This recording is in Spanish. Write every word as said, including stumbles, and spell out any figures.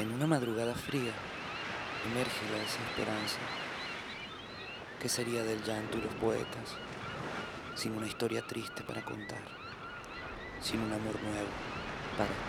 En una madrugada fría emerge la desesperanza. ¿Qué sería del llanto y los poetas sin una historia triste para contar, sin un amor nuevo para esperar?